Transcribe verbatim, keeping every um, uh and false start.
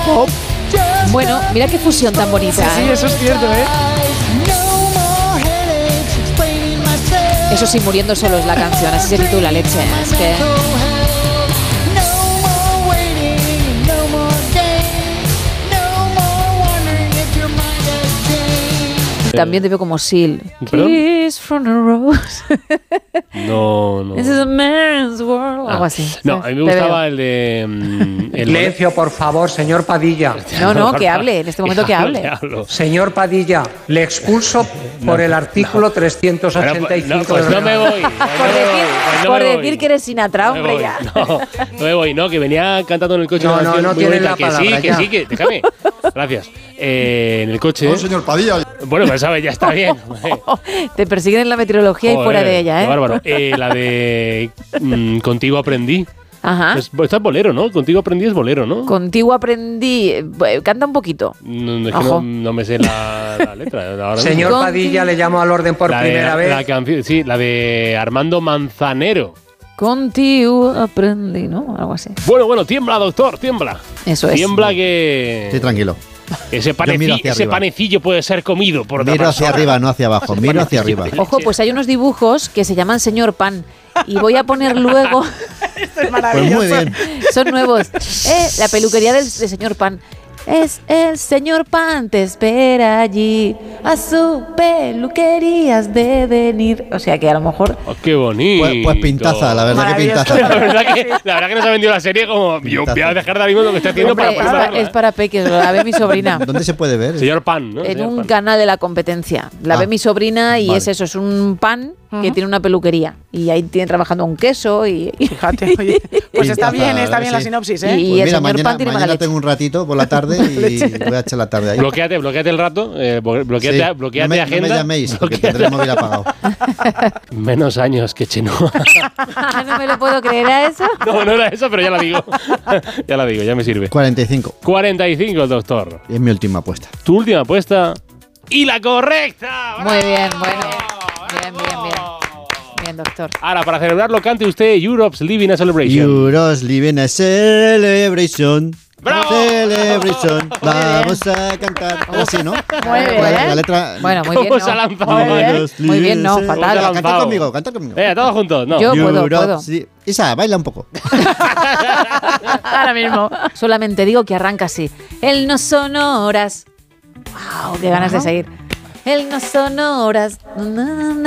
pop. Bueno, mira qué fusión tan bonita. Sí, sí, eso es cierto, ¿eh? Eso sí, muriendo solo es la canción, así se titula, leche. Es que... También te veo como Seal. Kiss from a Rose. No, no. This is a man's world. Ah, Algo así. No, a mí me gustaba el de... Um, el Silencio, por favor, señor Padilla. No, no, que hable, en este momento que hable. Señor Padilla, le expulso por el artículo trescientos ochenta y cinco. No, pues no me voy. Por decir, no por me decir voy. que eres Sinatra, No me hombre, voy, ya. No, no me voy, no, que venía cantando en el coche. No, una no, canción no muy tiene bonita, la que palabra, sí, que ya. sí, que déjame. Gracias. Eh, en el coche. No, señor Padilla. Bueno, pues sabes, ya está bien. Te persiguen en la meteorología Joder, y fuera de ella, ¿eh? Qué bárbaro. Eh, la de mm, Contigo aprendí. Ajá. Es, esta es bolero, ¿no? Contigo aprendí es bolero, ¿no? Contigo aprendí. eh, Canta un poquito. No, es que Ojo. no, no me sé la, la letra. Ahora mismo. Señor Padilla, le llamo al orden por la primera de, vez. La canción, sí, la de Armando Manzanero. Contigo aprendí, ¿no? Algo así. Bueno, bueno, tiembla, doctor, tiembla. Eso es. Tiembla que. Sí, tranquilo. Ese, Yo miro paneci- hacia ese arriba. panecillo puede ser comido por otra Miro hacia persona. arriba, no hacia abajo. Miro hacia arriba. Ojo, pues hay unos dibujos que se llaman Señor Pan. Y voy a poner luego. Esto es Pues maravilloso. muy bien. Son nuevos. Eh, la peluquería del, del Señor Pan. Es el Señor Pan, te espera allí. A su peluquería has de venir. O sea que a lo mejor. Oh, qué bonito. Pues, pues pintaza, la verdad que Maravilloso. La pintaza. verdad, que, la verdad que nos ha vendido la serie como. Yo voy a dejar de ahora mismo lo que estoy haciendo Hombre, para es, poder para, verla. es para peques, la ve mi sobrina. ¿Dónde se puede ver? Señor Pan, ¿no? En Señor un Pan. canal de la competencia. La Ah, ve mi sobrina y vale. es eso, es un pan que Ujú. tiene una peluquería. Y ahí tiene trabajando un queso y. Fíjate, oye. Pues está Pintaza, bien, está bien la sí. sinopsis, Y- ¿eh? y Pues el mira, señor mañana, Pan tiene mala mañana leche. tengo un ratito por la tarde y voy a echar la tarde ahí. Bloquéate, bloquéate el rato. Eh, blo- bloquéate, Sí. bloquéate no, me, agenda. no me llaméis, porque bloquéate- tendré el móvil apagado. Menos años que Chenoa. Ah, no me lo puedo creer a eso. No, no era eso, pero ya la digo. Ya la digo, ya me sirve. cuarenta y cinco. cuarenta y cinco, doctor. Y es mi última apuesta. Tu última apuesta. ¡Y la correcta! Muy bien, ¡Bravo! bueno. Bien, bien, bien. Bien, doctor. Ahora, para celebrarlo, cante usted Europe's Living a Celebration. Euros living a celebration. ¡Bravo! Celebration. Vamos a cantar. Así, ¿no? Muy bien. La, la letra. Bueno, muy bien. ¿Cómo No. se ha lanzado? Muy bien. Euros Muy bien, no, living a- fatal. Venga, Se ha Canta lanzado. conmigo, canta conmigo. Venga, todos juntos. No. Yo puedo, Europe, puedo. sí. Isa, baila un poco. Ahora mismo. Solamente digo que arranca así. Él no son horas. ¡Wow! ¡Qué ganas de seguir! Él no son horas. Na, na,